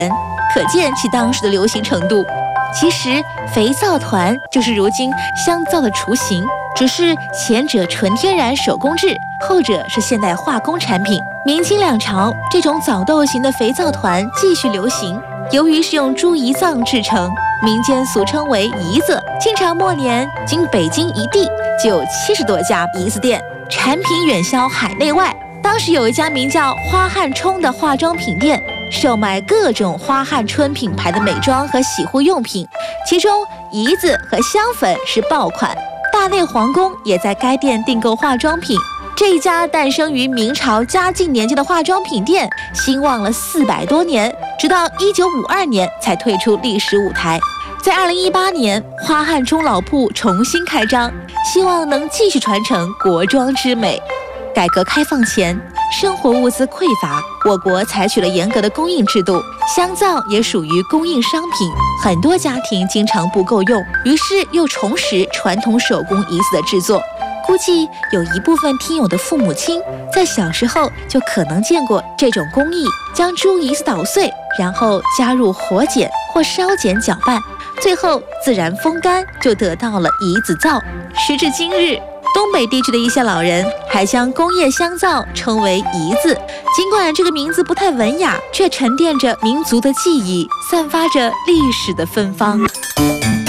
可见其当时的流行程度。其实肥皂团就是如今香皂的雏形，只是前者纯天然手工制，后者是现代化工产品。明清两朝，这种枣豆型的肥皂团继续流行，由于是用猪胰脏制成，民间俗称为胰子。清朝末年，仅北京一地就有70多家胰子店，产品远销海内外。当时有一家名叫花汉冲的化妆品店，售卖各种花汉春品牌的美妆和洗护用品，其中胰子和香粉是爆款。大内皇宫也在该店订购化妆品。这一家诞生于明朝嘉靖年间的化妆品店，兴旺了400多年，直到1952年才退出历史舞台。在2018年，花汉冲老铺重新开张，希望能继续传承国妆之美。改革开放前，生活物资匮乏，我国采取了严格的供应制度，香皂也属于供应商品，很多家庭经常不够用，于是又重拾传统手工胰子的制作。估计有一部分听友的父母亲在小时候就可能见过这种工艺，将猪胰子捣碎，然后加入火碱或烧碱搅拌，最后自然风干，就得到了胰子皂。时至今日，东北地区的一些老人还将工业香皂称为胰子，尽管这个名字不太文雅，却沉淀着民族的记忆，散发着历史的芬芳。